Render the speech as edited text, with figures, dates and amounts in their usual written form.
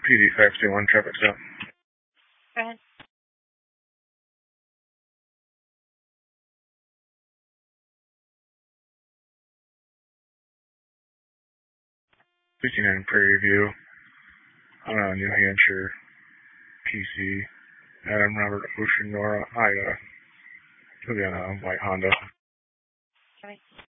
PD 521, traffic stop. Go ahead. 59 Prairie View, New Hampshire, PC, Adam Robert Ocean Nora, Ida. He'll be on a white Honda. Okay.